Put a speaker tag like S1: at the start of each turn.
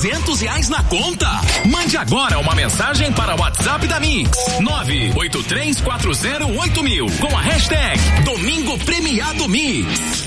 S1: R$200 na conta. Mande agora uma mensagem para o WhatsApp da Mix 983408000 com a hashtag Domingo Premiado Mix.